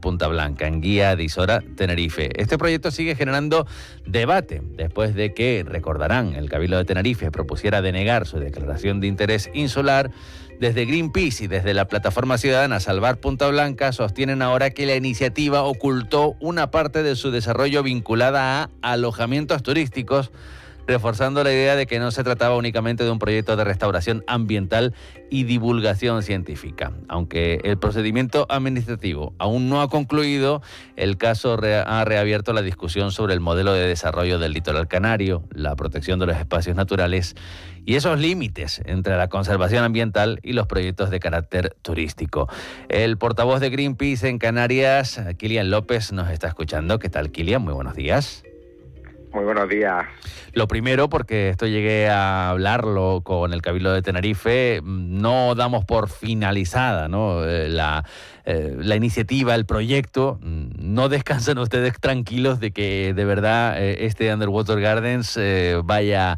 Punta Blanca, en Guía de Isora, Tenerife. Este proyecto sigue generando debate después de que, recordarán, el Cabildo de Tenerife propusiera denegar su declaración de interés insular. Desde Greenpeace y desde la plataforma ciudadana Salvar Punta Blanca sostienen ahora que la iniciativa ocultó una parte de su desarrollo vinculada a alojamientos turísticos, reforzando la idea de que no se trataba únicamente de un proyecto de restauración ambiental y divulgación científica. Aunque el procedimiento administrativo aún no ha concluido, el caso ha reabierto la discusión sobre el modelo de desarrollo del litoral canario, la protección de los espacios naturales y esos límites entre la conservación ambiental y los proyectos de carácter turístico. El portavoz de Greenpeace en Canarias, Kilian López, nos está escuchando. ¿Qué tal, Kilian? Muy buenos días. Muy buenos días. Lo primero, porque esto llegué a hablarlo con el Cabildo de Tenerife, no damos por finalizada, ¿no? La iniciativa, el proyecto. No descansan ustedes tranquilos de que de verdad este Underwater Gardens vaya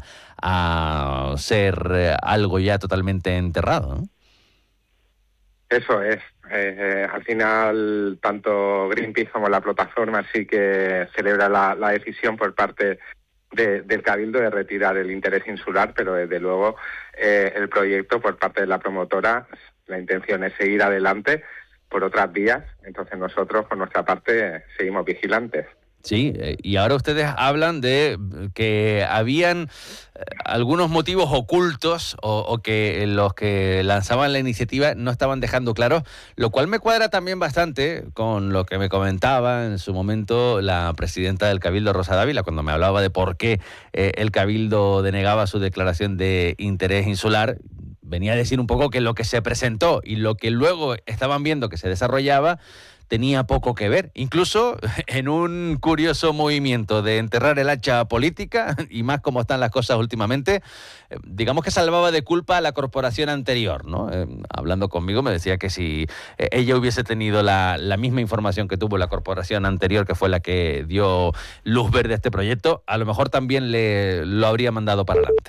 a ser algo ya totalmente enterrado, ¿no? Eso es. Al final, tanto Greenpeace como la plataforma sí que celebra la decisión por parte del Cabildo de retirar el interés insular, pero desde luego el proyecto por parte de la promotora, la intención es seguir adelante por otras vías. Entonces nosotros, por nuestra parte, seguimos vigilantes. Sí, y ahora ustedes hablan de que habían algunos motivos ocultos o que los que lanzaban la iniciativa no estaban dejando claros, lo cual me cuadra también bastante con lo que me comentaba en su momento la presidenta del Cabildo, Rosa Dávila, cuando me hablaba de por qué el Cabildo denegaba su declaración de interés insular. Venía a decir un poco que lo que se presentó y lo que luego estaban viendo que se desarrollaba tenía poco que ver, incluso en un curioso movimiento de enterrar el hacha política, y más como están las cosas últimamente, digamos que salvaba de culpa a la corporación anterior, ¿no? Hablando conmigo me decía que si ella hubiese tenido la misma información que tuvo la corporación anterior, que fue la que dio luz verde a este proyecto, a lo mejor también lo habría mandado para adelante.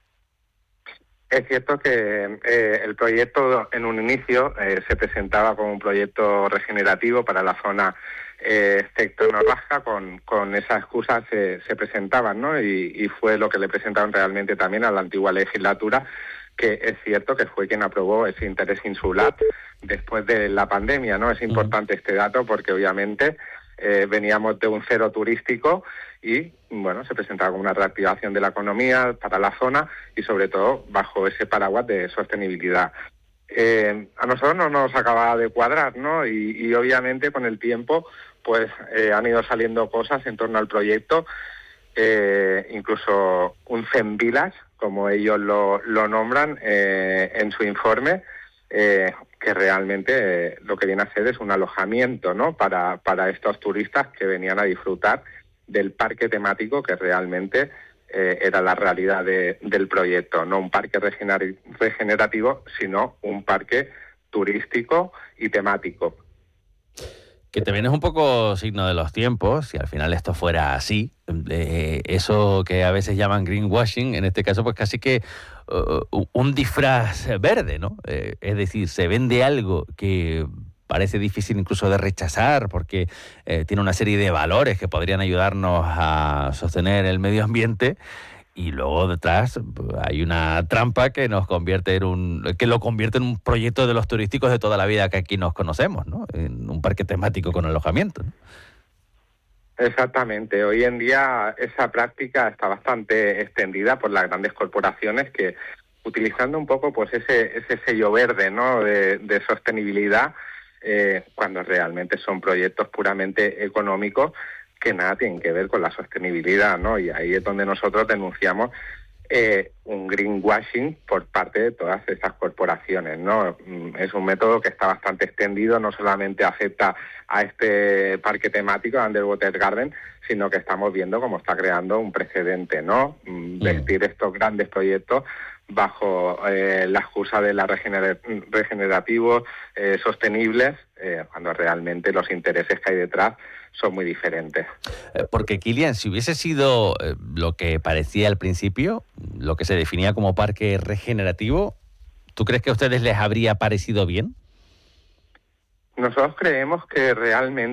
Es cierto que el proyecto en un inicio se presentaba como un proyecto regenerativo para la zona sector-norraja, con esa excusa se presentaban, ¿no? Y fue lo que le presentaron realmente también a la antigua legislatura, que es cierto que fue quien aprobó ese interés insular después de la pandemia, ¿no? Es importante este dato porque obviamente veníamos de un cero turístico y, bueno, se presentaba como una reactivación de la economía para la zona y, sobre todo, bajo ese paraguas de sostenibilidad. A nosotros no nos acaba de cuadrar, ¿no? Y obviamente, con el tiempo, pues han ido saliendo cosas en torno al proyecto, incluso un Zen Village, como ellos lo nombran en su informe, que realmente lo que viene a ser es un alojamiento, ¿no? Para estos turistas que venían a disfrutar del parque temático, que realmente era la realidad del proyecto. No un parque regenerativo, sino un parque turístico y temático. Que también es un poco signo de los tiempos, si al final esto fuera así, eso que a veces llaman greenwashing, en este caso pues casi que un disfraz verde, ¿no? Es decir, se vende algo que parece difícil incluso de rechazar porque tiene una serie de valores que podrían ayudarnos a sostener el medio ambiente. Y luego detrás hay una trampa que lo convierte en un proyecto de los turísticos de toda la vida que aquí nos conocemos, ¿no? En un parque temático con alojamiento, ¿no? Exactamente. Hoy en día esa práctica está bastante extendida por las grandes corporaciones que, utilizando un poco pues ese sello verde, ¿no? de sostenibilidad, cuando realmente son proyectos puramente económicos que nada tienen que ver con la sostenibilidad, ¿no? Y ahí es donde nosotros denunciamos un greenwashing por parte de todas esas corporaciones, ¿no? Es un método que está bastante extendido, no solamente afecta a este parque temático, Underwater Garden, sino que estamos viendo cómo está creando un precedente, ¿no? Vestir estos grandes proyectos bajo la excusa de la regenerativos, sostenibles, cuando realmente los intereses que hay detrás son muy diferentes. Porque, Kilian, si hubiese sido lo que parecía al principio, lo que se definía como parque regenerativo, ¿tú crees que a ustedes les habría parecido bien? Nosotros creemos que realmente